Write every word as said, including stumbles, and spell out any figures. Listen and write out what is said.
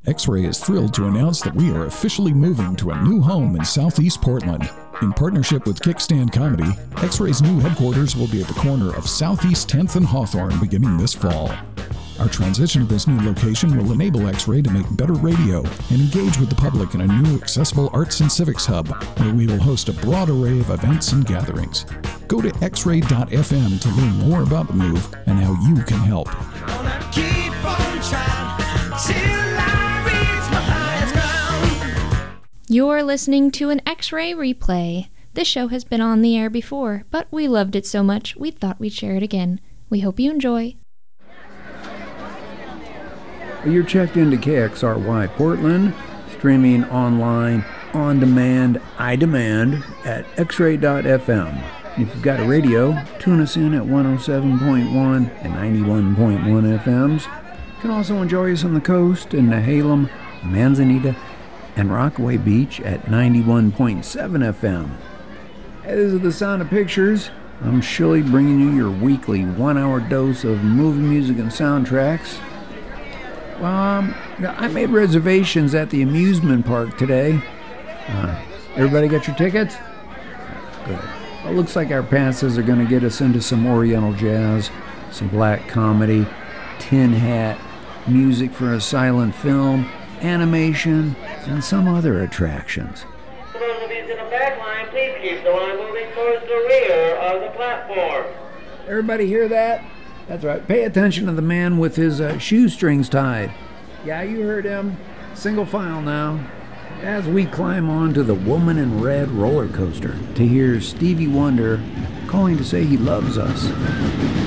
X-Ray is thrilled to announce that we are officially moving to a new home in Southeast Portland. In partnership with Kickstand Comedy, X-Ray's new headquarters will be at the corner of Southeast tenth and Hawthorne beginning this fall. Our transition to this new location will enable X-Ray to make better radio and engage with the public in a new accessible arts and civics hub, where we will host a broad array of events and gatherings. Go to x ray dot f m to learn more about the move and how you can help. You're listening to an X-Ray replay. This show has been on the air before, but we loved it so much we thought we'd share it again. We hope you enjoy. You're checked into K X R Y Portland, streaming online, on demand, I demand, at x ray dot f m. If you've got a radio, tune us in at one oh seven point one and ninety-one point one F Ms. You can also enjoy us on the coast in Nehalem, Manzanita, and Rockaway Beach at ninety-one point seven F M. This is the Sound of Pictures. I'm Shilly, bringing you your weekly one-hour dose of movie music and soundtracks. Um, I made reservations at the amusement park today. Uh, everybody got your tickets? Good. Well, it looks like our passes are going to get us into some Oriental jazz, some black comedy, tin hat, music for a silent film, animation, and some other attractions. For those of you in the back line, please keep the line moving towards the rear of the platform. Everybody hear that? That's right. Pay attention to the man with his uh, shoestrings tied. Yeah, you heard him. Single file now. As we climb on to the Woman in Red roller coaster to hear Stevie Wonder calling to say he loves us.